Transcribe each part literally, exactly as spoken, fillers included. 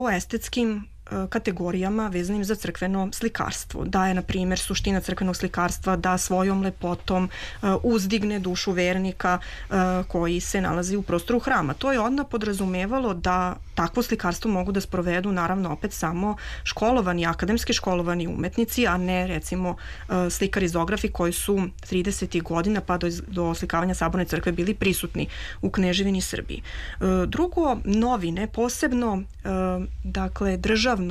o estetskim kategorijama vezanim za crkveno slikarstvo. Da je, na primjer, suština crkvenog slikarstva da svojom lepotom uzdigne dušu vernika koji se nalazi u prostoru hrama. To je onda podrazumevalo da takvo slikarstvo mogu da sprovedu, naravno, opet samo školovani, akademski školovani umetnici, a ne, recimo, slikari zografi koji su tridesetih godina pa do, do oslikavanja Saborne crkve bili prisutni u Kneževini Srbiji. Drugo, novine, posebno, dakle, državno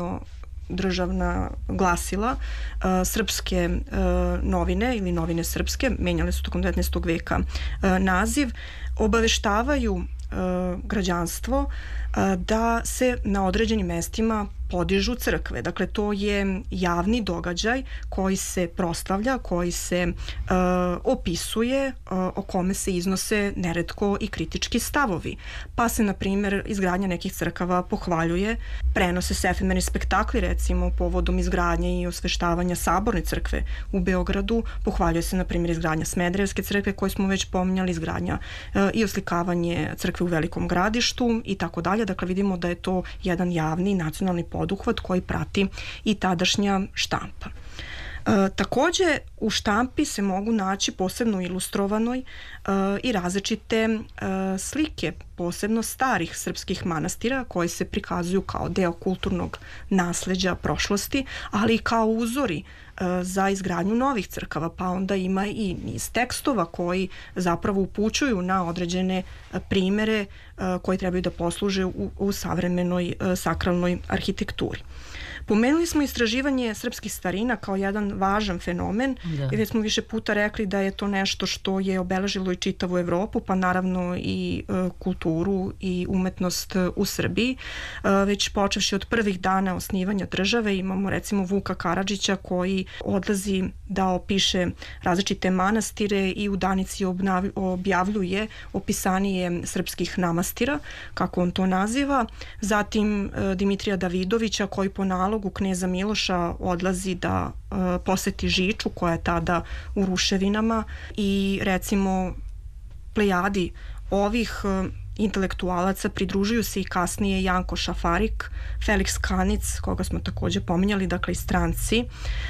državna glasila, uh, srpske uh, novine ili novine srpske, menjale su tokom devetnaestog veka uh, naziv, obaveštavaju uh, građanstvo uh, da se na određenim mestima podižu crkve. Dakle, to je javni događaj koji se proslavlja, koji se uh, opisuje, uh, o kome se iznose neretko i kritički stavovi. Pa se, na primjer, izgradnja nekih crkava pohvaljuje, prenose se efemerni spektakli, recimo, povodom izgradnje i osveštavanja Saborne crkve u Beogradu, pohvaljuje se, na primjer, izgradnja Smederevske crkve, koju smo već pominjali, izgradnja uh, i oslikavanje crkve u Velikom Gradištu i tako dalje. Dakle, vidimo da je to jedan javni nacionalni poduhvat koji prati i tadašnja štampa. E, takođe, u štampi se mogu naći posebno ilustrovanoj e, i različite e, slike, posebno starih srpskih manastira koji se prikazuju kao deo kulturnog nasleđa prošlosti, ali i kao uzori e, za izgradnju novih crkava, pa onda ima i niz tekstova koji zapravo upućuju na određene primere e, koji trebaju da posluže u, u savremenoj e, sakralnoj arhitekturi. Pomenuli smo istraživanje srpskih starina kao jedan važan fenomen, da. I već smo više puta rekli da je to nešto što je obeležilo i čitavu Evropu, pa naravno i e, kulturu i umetnost u Srbiji. E, već počevši od prvih dana osnivanja države imamo recimo Vuka Karadžića koji odlazi da opiše različite manastire i u Danici obnav, objavljuje opisanije srpskih namastira, kako on to naziva. Zatim e, Dimitrija Davidovića koji po nalogu kneza Miloša odlazi da e, poseti Žiču koja je tada u ruševinama i recimo plejadi ovih e, intelektualaca pridružuju se i kasnije Janko Šafarik, Feliks Kanic, koga smo takođe pominjali, dakle i stranci,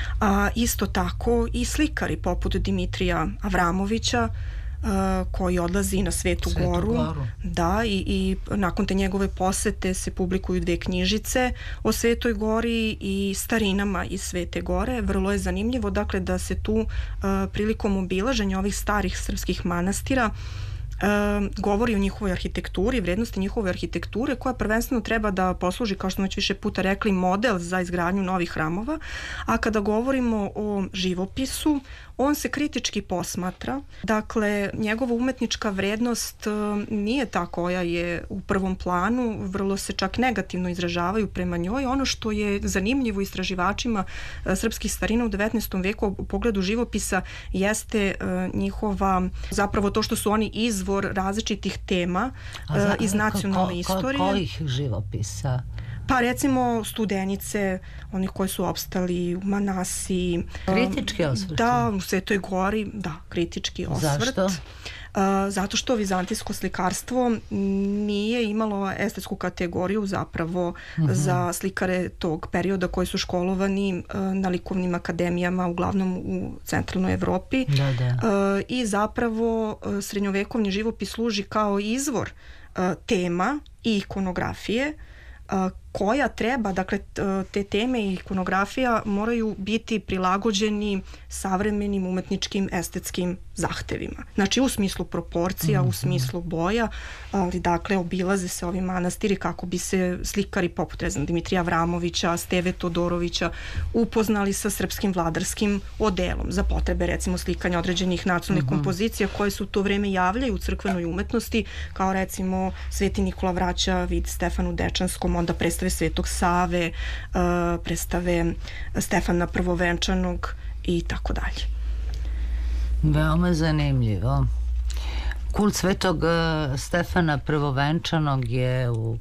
a isto tako i slikari poput Dimitrija Avramovića, Uh, koji odlazi na Svetu, Svetu Goru, Goru. Da, i, i nakon te njegove posete se publikuju dve knjižice o Svetoj Gori i starinama iz Svete Gore. Vrlo je zanimljivo, dakle, da se tu uh, prilikom obilaženja ovih starih srpskih manastira Uh, govori o njihovoj arhitekturi, vrednosti njihove arhitekture koja prvenstveno treba da posluži, kao što smo već više puta rekli, model za izgradnju novih hramova, a kada govorimo o živopisu, on se kritički posmatra, dakle njegova umetnička vrednost uh, nije ta koja je u prvom planu, vrlo se čak negativno izražavaju prema njoj. Ono što je zanimljivo istraživačima uh, srpskih starina u devetnaestom veku u pogledu živopisa jeste uh, njihova, zapravo to što su oni izvor različitih tema za, iz nacionalne ko, ko, istorije. Kojih živopisa? Pa recimo Studenice, oni koji su opstali u Manasiji. Kritički osvrt? Da, u Svetoj Gori, da, kritički osvrt. Zašto? Uh, zato što vizantijsko slikarstvo nije imalo estetsku kategoriju zapravo uh-huh. za slikare tog perioda koji su školovani uh, na likovnim akademijama, uglavnom u centralnoj Evropi. Da, da. Uh, i zapravo uh, srednjovekovni živopis služi kao izvor uh, tema i ikonografije uh, koja treba, dakle te teme i ikonografija moraju biti prilagođeni savremenim umetničkim estetskim zahtevima. Znači u smislu proporcija, mm-hmm. u smislu boja, ali dakle obilaze se ovi manastiri kako bi se slikari poput ne znam, Dimitrija Avramovića, Steve Todorovića upoznali sa srpskim vladarskim odelom za potrebe recimo slikanja određenih nacionalnih mm-hmm. kompozicija koje se u to vreme javljaju u crkvenoj umetnosti, kao recimo Sveti Nikola vraća vid Stefanu Dečanskom, onda predstavlja Svetog Save, uh, predstave Stefana Prvovenčanog i tako dalje. Veoma zanimljivo. Kult Svetog uh, Stefana Prvovenčanog je u,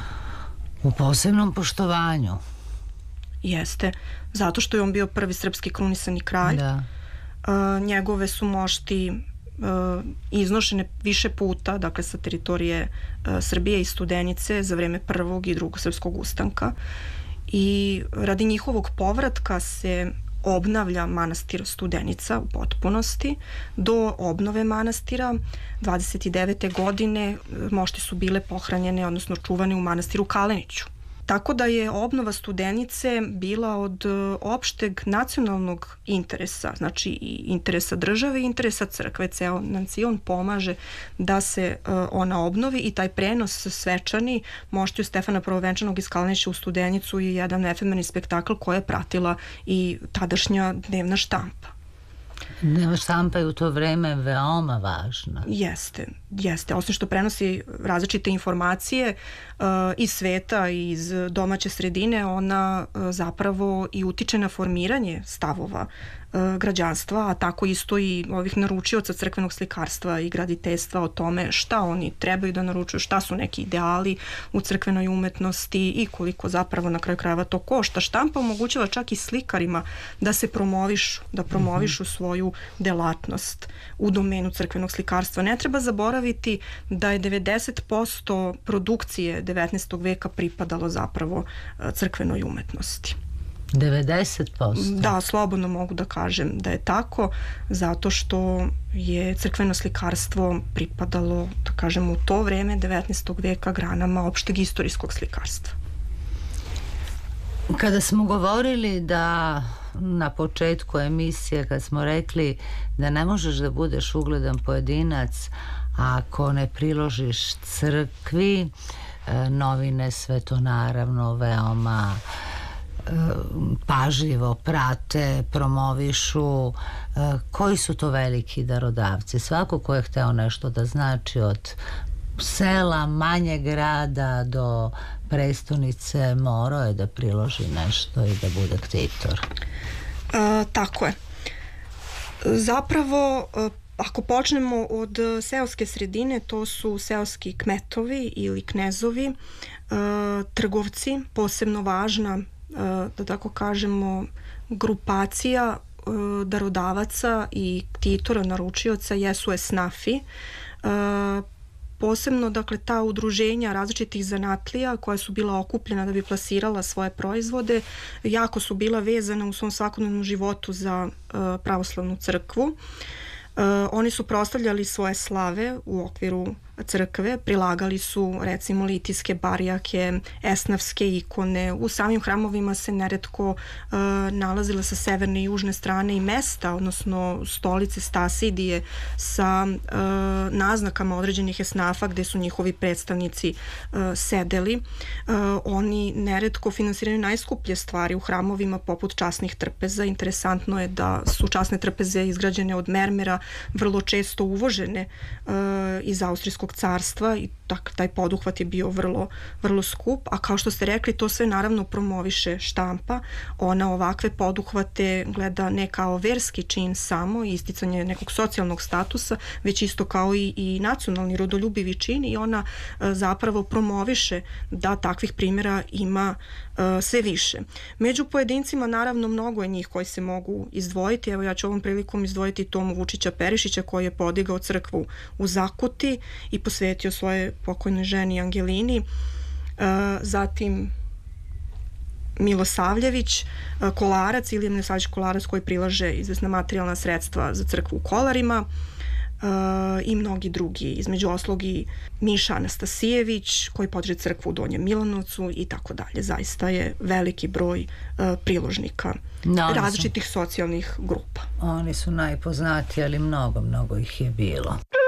u posebnom poštovanju. Jeste, zato što je on bio prvi srpski krunisani kralj. Da. Uh, njegove su mošti iznošene više puta, dakle sa teritorije Srbije i Studenice za vreme prvog i drugog srpskog ustanka, i radi njihovog povratka se obnavlja manastir Studenica u potpunosti. Do obnove manastira dvadeset devete godine mošti su bile pohranjene, odnosno čuvane u manastiru Kaleniću. Tako da je obnova Studenice bila od opšteg nacionalnog interesa, znači i interesa države i interesa crkve. Ceo nacion pomaže da se ona obnovi i taj prenos svečani moštiju Stefana Prvovenčanog iz Kalenića u Studenicu je jedan efemerni spektakl koje je pratila i tadašnja dnevna štampa. Dnevna štampa je u to vreme veoma važna. Jeste, jeste. Osim što prenosi različite informacije uh, iz sveta i iz domaće sredine, ona uh, zapravo i utiče na formiranje stavova uh, građanstva, a tako isto i ovih naručioca crkvenog slikarstva i graditeljstva o tome šta oni trebaju da naručuju, šta su neki ideali u crkvenoj umetnosti i koliko zapravo na kraju krajeva to košta. Štampa omogućava čak i slikarima da se promovišu, da promovišu mm-hmm. svoju delatnost u domenu crkvenog slikarstva. Ne treba zaboraviti da je devedeset posto produkcije devetnaestog veka pripadalo zapravo crkvenoj umetnosti. devedeset posto? Da, slobodno mogu da kažem da je tako, zato što je crkveno slikarstvo pripadalo, da kažem, u to vreme devetnaestog veka granama opšteg istorijskog slikarstva. Kada smo govorili da na početku emisije, kad smo rekli da ne možeš da budeš ugledan pojedinac ako ne priložiš crkvi, novine sve to naravno veoma pažljivo prate, promovišu. Koji su to veliki darodavci? Svako ko je hteo nešto da znači, od sela, manje grada do prestonice, morao je da priloži nešto i da bude ktitor. E, tako je. Zapravo, ako počnemo od seoske sredine, to su seoski kmetovi ili knezovi, e, trgovci, posebno važna, e, da tako kažemo, grupacija e, darodavaca i ktitora, naručioca jesu esnafi. E, Posebno, dakle, ta udruženja različitih zanatlija koja su bila okupljena da bi plasirala svoje proizvode, jako su bila vezana u svom svakodnevnom životu za uh, pravoslavnu crkvu. Uh, oni su proslavljali svoje slave u okviru crkve, prilagali su recimo litijske barjake, esnafske ikone. U samim hramovima se neretko uh, nalazile sa severne i južne strane i mesta, odnosno stolice Stasidije sa uh, naznakama određenih esnafa gde su njihovi predstavnici uh, sedeli. Uh, oni neretko finansiraju najskuplje stvari u hramovima poput časnih trpeza. Interesantno je da su časne trpeze izgrađene od mermera vrlo često uvožene uh, iz austrijskog carstva i tak, taj poduhvat je bio vrlo, vrlo skup, a kao što ste rekli, to sve naravno promoviše štampa. Ona ovakve poduhvate gleda ne kao verski čin samo i isticanje nekog socijalnog statusa, već isto kao i, i nacionalni rodoljubivi čin, i ona e, zapravo promoviše da takvih primjera ima e, sve više. Među pojedincima naravno mnogo je njih koji se mogu izdvojiti. Evo, ja ću ovom prilikom izdvojiti Tomu Vučića Perišića koji je podigao crkvu u Zakuti i posvetio svoje pokojnoj ženi Angelini. E, zatim Milosavljević, Kolarac, Ilija Milosavljević Kolarac koji prilaže izvesna materijalna sredstva za crkvu u Kolarima, e, i mnogi drugi, između oslog i Miša Anastasijević koji podiže crkvu u Donjem Milanovcu i tako dalje. Zaista je veliki broj e, priložnika no, različitih su, socijalnih grupa. Oni su najpoznatiji, ali mnogo, mnogo ih je bilo.